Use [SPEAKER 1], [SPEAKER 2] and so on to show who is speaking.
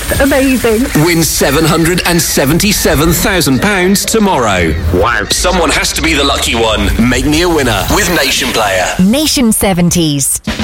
[SPEAKER 1] just amazing.
[SPEAKER 2] Win £777,000 tomorrow.
[SPEAKER 3] Wow.
[SPEAKER 2] Someone has to be the lucky one. Make me a winner with Nation Player.
[SPEAKER 4] Nation 70s.